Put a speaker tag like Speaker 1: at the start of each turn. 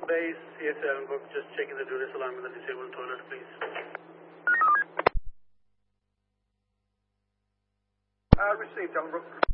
Speaker 1: Base, CX7 book, just checking the duress alarm in the disabled toilet, please.
Speaker 2: Received, Ellenbrook.